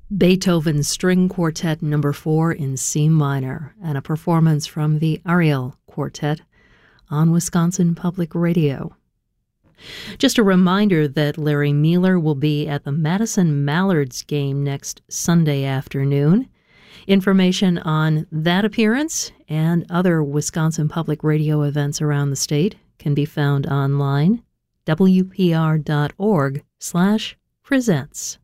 Beethoven's String Quartet No. 4 in C minor, and a performance from the Ariel Quartet on Wisconsin Public Radio. Just a reminder that Larry Mueller will be at the Madison Mallards game next Sunday afternoon. Information on that appearance and other Wisconsin Public Radio events around the state can be found online, wpr.org/presents.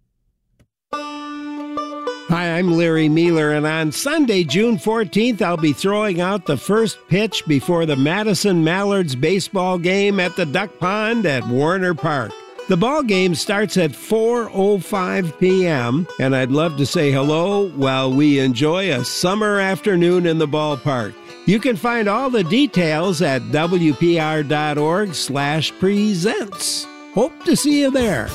Hi, I'm Larry Mueller, and on Sunday, June 14th, I'll be throwing out the first pitch before the Madison Mallards baseball game at the Duck Pond at Warner Park. The ball game starts at 4:05 p.m., and I'd love to say hello while we enjoy a summer afternoon in the ballpark. You can find all the details at wpr.org/presents. Hope to see you there.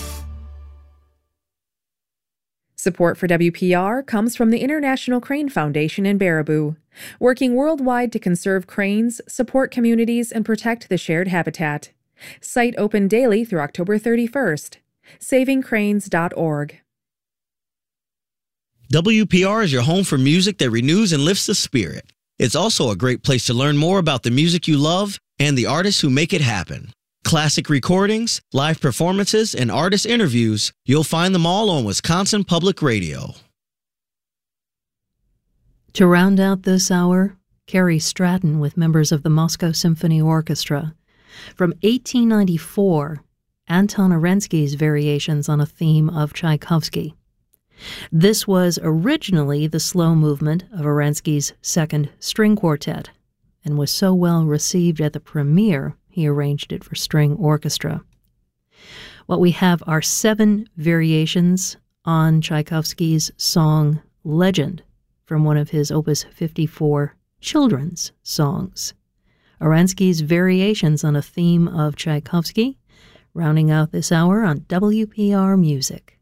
Support for WPR comes from the International Crane Foundation in Baraboo, working worldwide to conserve cranes, support communities, and protect the shared habitat. Site open daily through October 31st. SavingCranes.org. WPR is your home for music that renews and lifts the spirit. It's also a great place to learn more about the music you love and the artists who make it happen. Classic recordings, live performances, and artist interviews, you'll find them all on Wisconsin Public Radio. To round out this hour, Carrie Stratton with members of the Moscow Symphony Orchestra. From 1894, Anton Arensky's variations on a theme of Tchaikovsky. This was originally the slow movement of Arensky's second string quartet, and was so well received at the premiere, he arranged it for string orchestra. What we have are 7 variations on Tchaikovsky's song Legend from one of his Opus 54 children's songs. Arensky's variations on a theme of Tchaikovsky, rounding out this hour on WPR Music.